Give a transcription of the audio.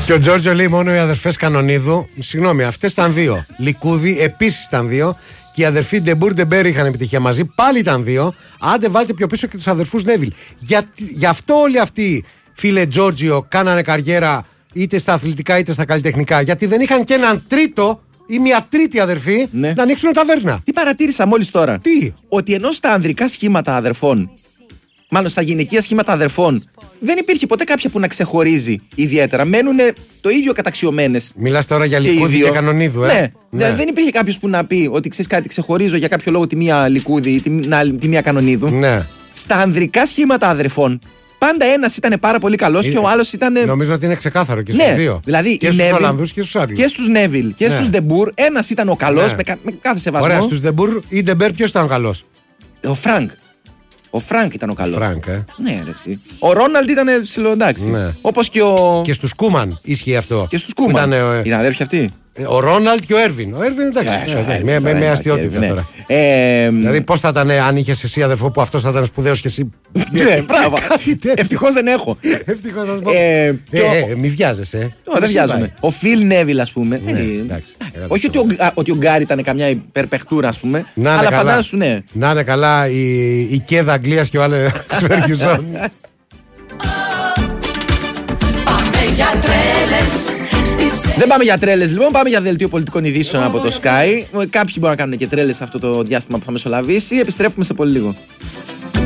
Και ο Τζόρτζιο λέει μόνο οι αδερφές Κανονίδου. Συγγνώμη, αυτές ήταν δύο. Λικούδη επίσης ήταν δύο. Και οι αδερφοί Ντεμπούρ Ντεμπέρ είχαν επιτυχία μαζί. Πάλι ήταν δύο. Άντε, βάλτε πιο πίσω και τους αδερφούς Νέβιλ. Γι' αυτό όλοι αυτοί, φίλε Τζόρτζιο, κάνανε καριέρα είτε στα αθλητικά είτε στα καλλιτεχνικά. Γιατί δεν είχαν και έναν τρίτο ή μια τρίτη αδερφή να ανοίξουν ταβέρνα. Τι παρατήρησα μόλις τώρα? Τι? Ότι ενώ στα ανδρικά σχήματα αδερφών, μάλλον στα γυναικεία σχήματα αδερφών, δεν υπήρχε ποτέ κάποια που να ξεχωρίζει ιδιαίτερα. Μένουν το ίδιο καταξιωμένες. Μιλάς τώρα για Λικούδη και Κανονίδου, Ναι. Δεν υπήρχε κάποιος που να πει ότι ξέρεις κάτι, ξεχωρίζω για κάποιο λόγο τη μία Λικούδη ή τη μία Κανονίδου. Ναι. Στα ανδρικά σχήματα αδερφών, πάντα ένας ήταν πάρα πολύ καλός και ο άλλος ήταν. Νομίζω ότι είναι ξεκάθαρο και στους δύο. Δηλαδή και στους Ολλανδούς και στους άλλους. Και στους Νέβιλ και στους Ντεμπούρ, ένας ήταν ο καλός με κάθε σεβασμό. Ωραία, στους Ντεμπούρ ή Ντεμπέρ ποιος ήταν ο καλός? Ο Φρανκ. Ο Φρανκ ήταν ο καλός. Φρανκ, Ναι, ρε, εσύ. Ο Ρόναλντ ήταν ψιλοεντάξει. Ναι. Όπως και ο. Και στους Κούμαν ίσχυε αυτό. Και στους Κούμαν. Ήταν αδέρφια αυτοί. Ο Ρόναλντ και ο Έρβιν. Ο Έρβιν εντάξει. Με αστιότητα τώρα. Δηλαδή, πώς θα ήταν αν είχες εσύ αδερφό που αυτός θα ήταν σπουδαίος και εσύ. Ναι, μπράβο. Ευτυχώς δεν έχω. Ευτυχώς θα σου πω. Μη βιάζεσαι. Δεν βιάζομαι. Ο Φιλ Νέβιλ, ας πούμε. Όχι ότι ο Γκάρι ήταν καμιά υπερπεχτούρα, ας πούμε. Αλλά φαντάσου, ναι. Να είναι καλά η Κέδα Αγγλίας και ο Άλεξ Φέργιουσον. Δεν πάμε για τρέλες λοιπόν, πάμε για δελτίο πολιτικών ειδήσεων από το Sky. Κάποιοι μπορούν να κάνουν και τρέλες αυτό το διάστημα που θα μεσολαβήσει. Επιστρέφουμε σε πολύ λίγο.